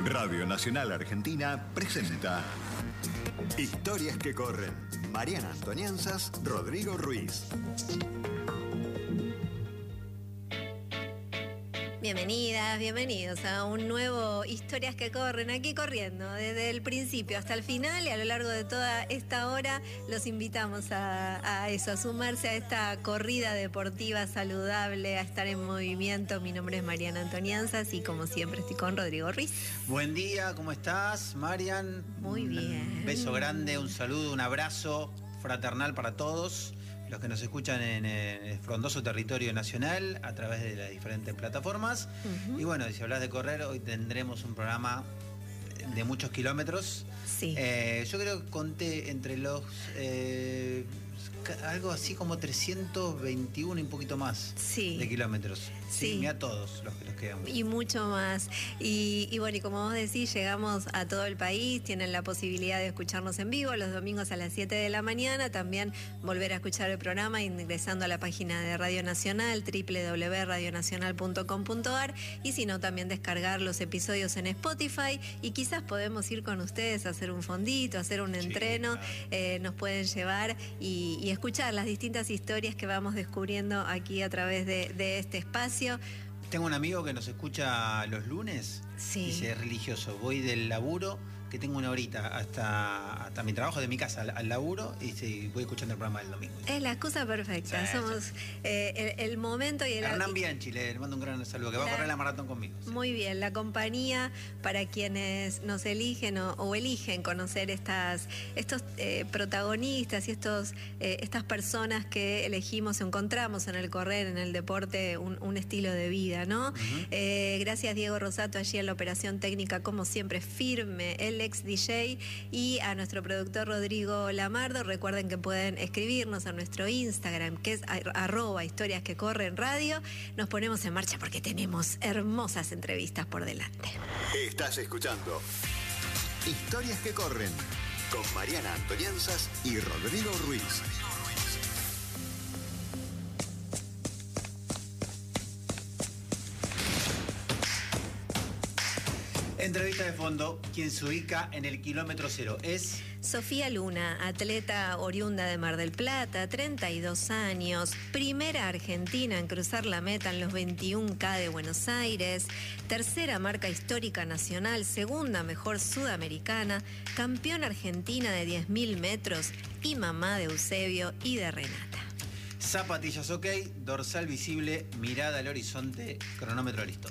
Radio Nacional Argentina presenta Historias que corren. Mariana Antonianzas, Rodrigo Ruiz. Bienvenidas, bienvenidos a un nuevo Historias que corren, aquí corriendo desde el principio hasta el final, y a lo largo de toda esta hora los invitamos a eso, a sumarse a esta corrida deportiva saludable, a estar en movimiento. Mi nombre es Mariana Antonianzas y como siempre estoy con Rodrigo Ruiz. Buen día, ¿cómo estás, Marian? Muy bien. Un beso grande, un saludo, un abrazo fraternal para todos los que nos escuchan en el frondoso territorio nacional a través de las diferentes plataformas. Y bueno, si hablas de correr, hoy tendremos un programa de muchos kilómetros. Sí. Yo creo que conté entre los algo así como 321 y un poquito más de kilómetros. Sí, mira todos los que nos quedamos. Y mucho más. Y bueno, y como vos decís, llegamos a todo el país, tienen la posibilidad de escucharnos en vivo los domingos a las 7 de la mañana, también volver a escuchar el programa ingresando a la página de Radio Nacional, www.radionacional.com.ar, y si no, también descargar los episodios en Spotify, y quizás podemos ir con ustedes a hacer un fondito, a hacer un entreno, claro. Nos pueden llevar y escuchar las distintas historias que vamos descubriendo aquí a través de este espacio. Tengo un amigo que nos escucha los lunes. Sí. Dice, es religioso, voy del laburo, que tengo una horita hasta mi trabajo, de mi casa al laburo, y sí, voy escuchando el programa del domingo. Es la excusa perfecta. Sí, somos el momento y el... Hernán Bianchi, le mando un gran saludo, que va a correr la maratón conmigo. Sí. Muy bien, la compañía para quienes nos eligen o eligen conocer estos protagonistas y estas personas que elegimos, encontramos en el correr, en el deporte, un estilo de vida, ¿no? Gracias Diego Rosato allí en la operación técnica, como siempre, firme, el ex DJ, y a nuestro productor Rodrigo Lamardo. Recuerden que pueden escribirnos a nuestro Instagram, que es @historias que corren radio. Nos ponemos en marcha porque tenemos hermosas entrevistas por delante. Estás escuchando Historias que corren con Mariana Antonianzas y Rodrigo Ruiz. Entrevista de fondo, quien se ubica en el kilómetro cero es... Sofía Luna, atleta oriunda de Mar del Plata, 32 años, primera argentina en cruzar la meta en los 21K de Buenos Aires, tercera marca histórica nacional, segunda mejor sudamericana, campeona argentina de 10.000 metros y mamá de Eusebio y de Renata. Zapatillas ok, dorsal visible, mirada al horizonte, cronómetro listo.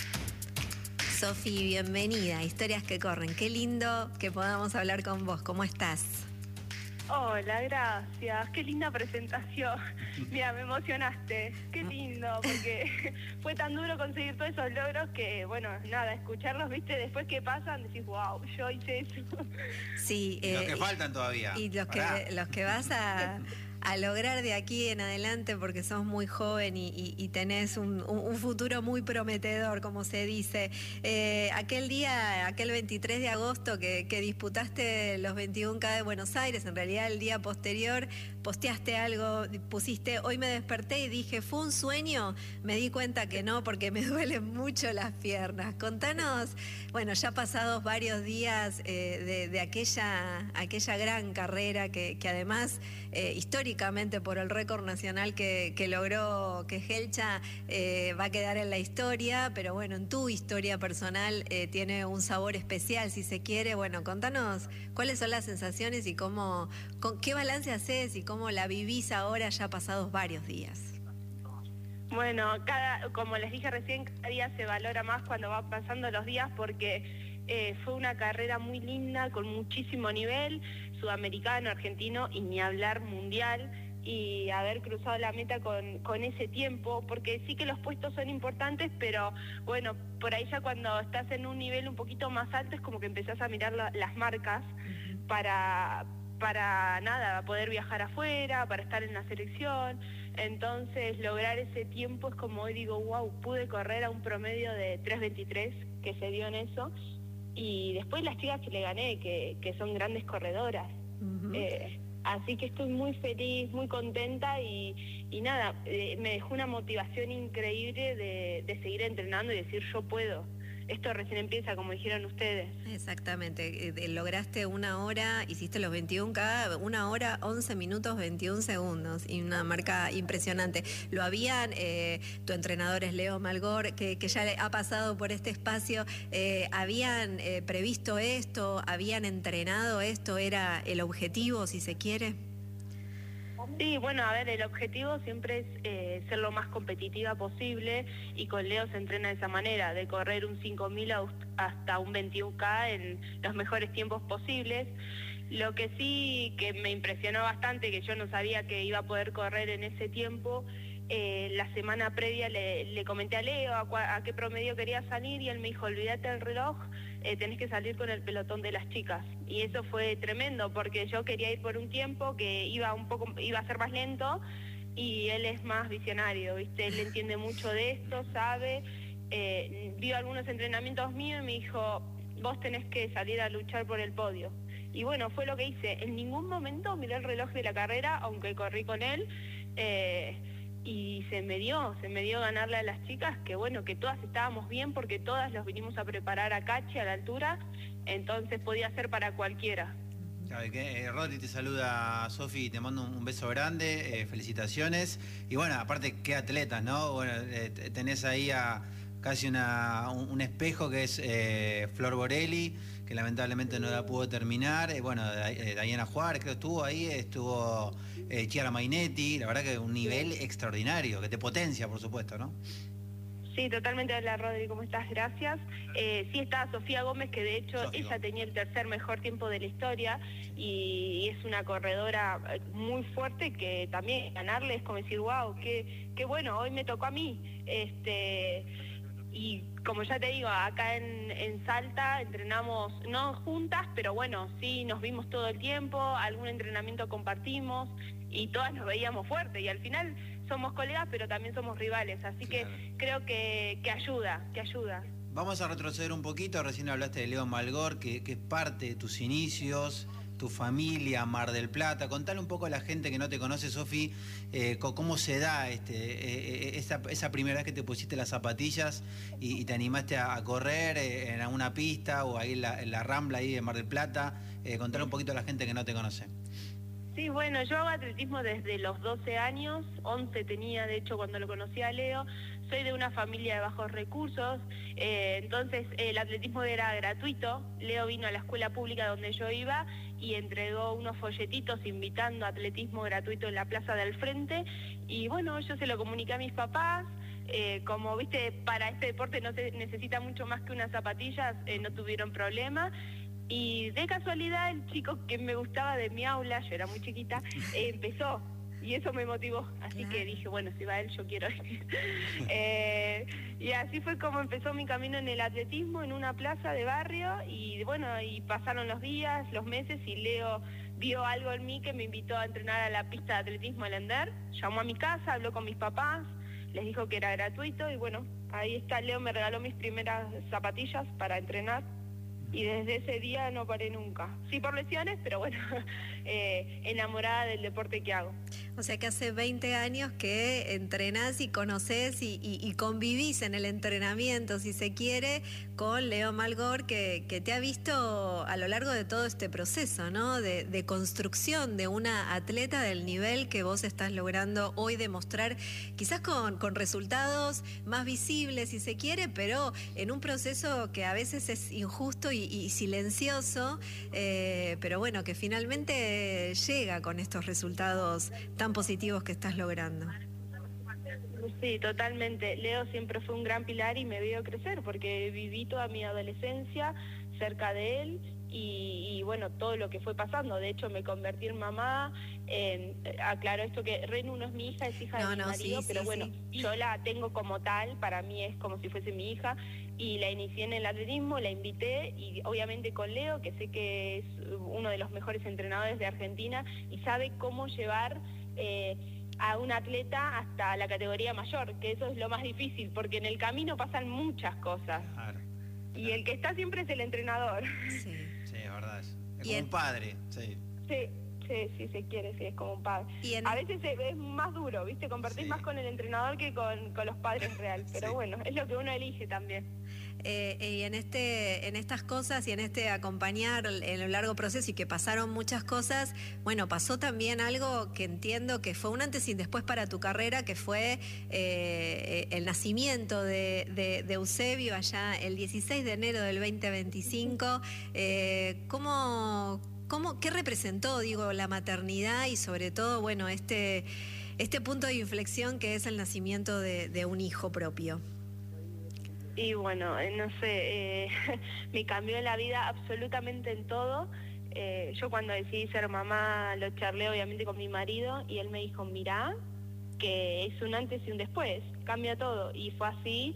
Sofi, bienvenida a Historias que corren. Qué lindo que podamos hablar con vos. ¿Cómo estás? Hola, gracias. Qué linda presentación. Mira, me emocionaste. Qué lindo, porque fue tan duro conseguir todos esos logros que, bueno, nada, escucharlos, viste, después que pasan, decís, wow, yo hice eso. Sí. Y los que faltan todavía. Y los que vas a lograr de aquí en adelante, porque sos muy joven y tenés un futuro muy prometedor, como se dice. Aquel 23 de agosto que disputaste los 21K de Buenos Aires, en realidad el día posterior, posteaste algo, pusiste, hoy me desperté y dije, ¿fue un sueño? Me di cuenta que no, porque me duelen mucho las piernas. Contanos, bueno, ya pasados varios días de aquella gran carrera que además, históricamente por el récord nacional que logró, que Helcha va a quedar en la historia, pero bueno, en tu historia personal tiene un sabor especial, si se quiere. Bueno, contanos cuáles son las sensaciones y qué balance haces y cómo la vivís ahora, ya pasados varios días. Bueno, como les dije recién, cada día se valora más cuando van pasando los días, porque fue una carrera muy linda, con muchísimo nivel, sudamericano, argentino y ni hablar mundial, y haber cruzado la meta con ese tiempo, porque sí que los puestos son importantes, pero bueno, por ahí ya cuando estás en un nivel un poquito más alto es como que empezás a mirar las marcas para nada, poder viajar afuera, para estar en la selección. Entonces lograr ese tiempo es como hoy digo, wow, pude correr a un promedio de 3:23 que se dio en eso, y después las chicas que le gané, que son grandes corredoras. Así que estoy muy feliz, muy contenta y nada, me dejó una motivación increíble de seguir entrenando y decir yo puedo. esto recién empieza, como dijeron ustedes. Exactamente, lograste 1 hora, hiciste los 21K, 1 hora, 11 minutos, 21 segundos, y una marca impresionante. Lo habían, tu entrenador es Leo Malgor, que ya ha pasado por este espacio, ¿habían previsto esto, habían entrenado esto, era el objetivo, si se quiere? Sí, bueno, a ver, el objetivo siempre es ser lo más competitiva posible, y con Leo se entrena de esa manera, de correr un 5.000 hasta un 21K en los mejores tiempos posibles. Lo que sí que me impresionó bastante, que yo no sabía que iba a poder correr en ese tiempo, la semana previa le comenté a Leo a qué promedio quería salir, y él me dijo, olvídate del reloj, tenés que salir con el pelotón de las chicas. Y eso fue tremendo, porque yo quería ir por un tiempo que iba a ser más lento, y él es más visionario, ¿viste? Él entiende mucho de esto, sabe, vio algunos entrenamientos míos y me dijo, vos tenés que salir a luchar por el podio. Y bueno, fue lo que hice. En ningún momento miré el reloj de la carrera, aunque corrí con él, y se me dio ganarle a las chicas, que bueno, que todas estábamos bien, porque todas los vinimos a preparar a Cachi, a la altura, entonces podía ser para cualquiera. Rodri, te saluda Sofi, te mando un beso grande, felicitaciones, y bueno, aparte qué atletas, ¿no? Bueno, tenés ahí a casi un espejo que es Flor Borelli, que lamentablemente no la pudo terminar, bueno, Diana Juárez creo estuvo Chiara Mainetti, la verdad que un nivel extraordinario, que te potencia, por supuesto, ¿no? Sí, totalmente. Hola, Rodri, ¿cómo estás? Gracias. Sí, está Sofía Gómez, que de hecho ella tenía el tercer mejor tiempo de la historia, y es una corredora muy fuerte, que también ganarle es como decir, wow, qué bueno, hoy me tocó a mí. Y como ya te digo, acá en Salta entrenamos, no juntas, pero bueno, sí, nos vimos todo el tiempo, algún entrenamiento compartimos, y todas nos veíamos fuertes, y al final somos colegas, pero también somos rivales, así claro. que creo que ayuda. Vamos a retroceder un poquito, recién hablaste de Leo Malgor, que es parte de tus inicios, tu familia, Mar del Plata. Contale un poco a la gente que no te conoce, Sofi, cómo se da esa primera vez que te pusiste las zapatillas y te animaste a correr en alguna pista o ahí en la Rambla ahí de Mar del Plata. Contale un poquito a la gente que no te conoce. Sí, bueno, yo hago atletismo desde los 12 años, 11 tenía de hecho cuando lo conocí a Leo. Soy de una familia de bajos recursos, entonces el atletismo era gratuito. Leo vino a la escuela pública donde yo iba y entregó unos folletitos invitando a atletismo gratuito en la plaza del frente, y bueno, yo se lo comuniqué a mis papás. Como viste, para este deporte no se necesita mucho más que unas zapatillas, no tuvieron problema. Y de casualidad el chico que me gustaba de mi aula, yo era muy chiquita, empezó, y eso me motivó, así claro. Que dije, bueno, si va él, yo quiero ir. Y así fue como empezó mi camino en el atletismo, en una plaza de barrio, y bueno, y pasaron los días, los meses, y Leo vio algo en mí que me invitó a entrenar a la pista de atletismo El Ender, llamó a mi casa, habló con mis papás, les dijo que era gratuito, y bueno, ahí está, Leo me regaló mis primeras zapatillas para entrenar, y desde ese día no paré nunca. Sí, por lesiones, pero bueno, enamorada del deporte que hago. O sea que hace 20 años que entrenás y conocés y convivís en el entrenamiento, si se quiere, con Leo Malgor, que te ha visto a lo largo de todo este proceso, ¿no? De construcción de una atleta del nivel que vos estás logrando hoy demostrar, quizás con resultados más visibles, si se quiere, pero en un proceso que a veces es injusto y silencioso, pero bueno, que finalmente llega con estos resultados tan positivos que estás logrando. Sí, totalmente. Leo siempre fue un gran pilar y me vio crecer, porque viví toda mi adolescencia cerca de él y bueno, todo lo que fue pasando. De hecho, me convertí en mamá. Aclaro esto, que Renu no es mi hija, es hija de mi marido, sí, pero sí, bueno, sí. Yo la tengo como tal, para mí es como si fuese mi hija, y la inicié en el atletismo, la invité, y obviamente con Leo, que sé que es uno de los mejores entrenadores de Argentina y sabe cómo llevar a un atleta hasta la categoría mayor, que eso es lo más difícil, porque en el camino pasan muchas cosas. Claro. Y el que está siempre es el entrenador. Sí, sí, es verdad. Es como un padre, sí. Sí, se quiere, sí, es como un padre. A veces es más duro, ¿viste? Compartís más con el entrenador que con los padres real, pero bueno, es lo que uno elige también. Y en estas cosas y en este acompañar en el largo proceso y que pasaron muchas cosas, bueno, pasó también algo que entiendo que fue un antes y después para tu carrera, que fue el nacimiento de Eusebio allá el 16 de enero del 2025. ¿Qué representó, digo, la maternidad y sobre todo, bueno, este punto de inflexión que es el nacimiento de un hijo propio? Y bueno, no sé, me cambió la vida absolutamente en todo. Yo cuando decidí ser mamá lo charlé obviamente con mi marido y él me dijo, mirá, que es un antes y un después, cambia todo. Y fue así,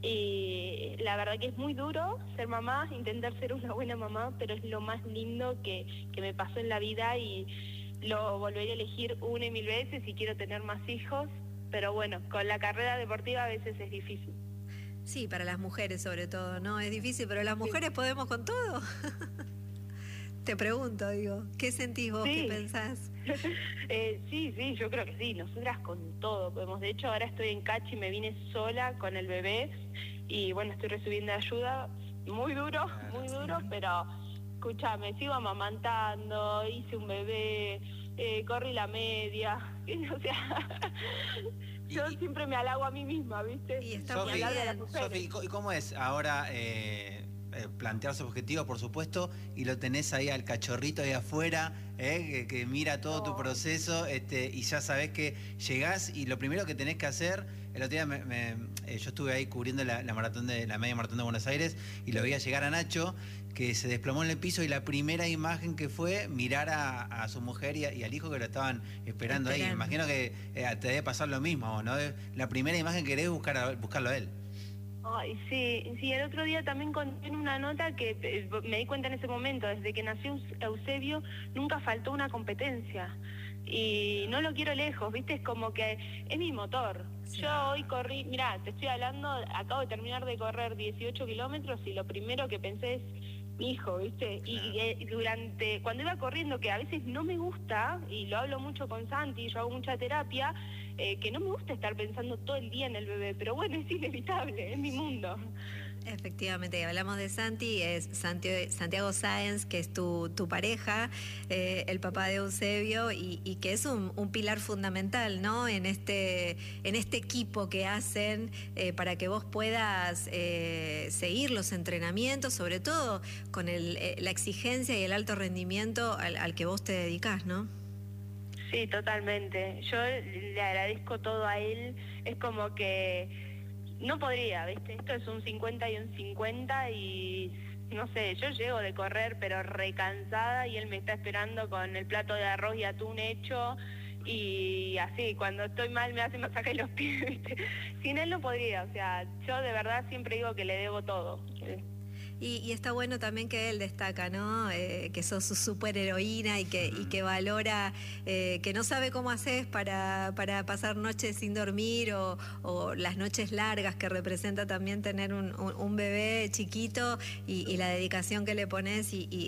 y la verdad que es muy duro ser mamá, intentar ser una buena mamá, pero es lo más lindo que me pasó en la vida y lo volvería a elegir una y mil veces y quiero tener más hijos. Pero bueno, con la carrera deportiva a veces es difícil. Sí, para las mujeres sobre todo, ¿no? Es difícil, pero las mujeres podemos con todo. Te pregunto, digo, ¿qué sentís vos? Sí. ¿Qué pensás? Sí, yo creo que sí, nosotras con todo podemos. De hecho, ahora estoy en Cachi, me vine sola con el bebé y bueno, estoy recibiendo ayuda. Muy duro, pero escúchame, sigo amamantando, hice un bebé, corrí la media, o sea... Yo siempre me halago a mí misma, ¿viste? Y está muy bien. Sofi, ¿y cómo es ahora plantearse objetivos, por supuesto, y lo tenés ahí al cachorrito ahí afuera, que mira todo tu proceso, y ya sabés que llegás y lo primero que tenés que hacer, el otro día yo estuve ahí cubriendo la media maratón de Buenos Aires y lo veía llegar a Nacho, que se desplomó en el piso y la primera imagen que fue mirar a su mujer y al hijo que lo estaban esperando ahí. Me imagino que te debe pasar lo mismo, ¿no? La primera imagen que querés buscarlo a él. Ay, sí, el otro día también conté en una nota que me di cuenta en ese momento, desde que nació Eusebio nunca faltó una competencia y no lo quiero lejos, ¿viste? Es como que es mi motor. Sí. Yo hoy corrí, mirá, te estoy hablando, acabo de terminar de correr 18 kilómetros y lo primero que pensé es mi hijo, ¿viste? Y cuando iba corriendo, que a veces no me gusta, y lo hablo mucho con Santi, yo hago mucha terapia, que no me gusta estar pensando todo el día en el bebé, pero bueno, es inevitable, es mi mundo. Efectivamente, hablamos de Santi, es Santiago Sáenz, que es tu pareja, el papá de Eusebio, y que es un pilar fundamental, ¿no? En este equipo que hacen para que vos puedas seguir los entrenamientos, sobre todo con la exigencia y el alto rendimiento al que vos te dedicás, ¿no? Sí, totalmente. Yo le agradezco todo a él, es como que no podría, ¿viste? Esto es un 50 y un 50 y no sé, yo llego de correr pero recansada y él me está esperando con el plato de arroz y atún hecho y así, cuando estoy mal me hace masaje los pies, ¿viste? Sin él no podría, o sea, yo de verdad siempre digo que le debo todo. Y está bueno también que él destaca, ¿no? Que sos su superheroína y que valora, que no sabe cómo haces para pasar noches sin dormir o las noches largas que representa también tener un bebé chiquito y la dedicación que le pones y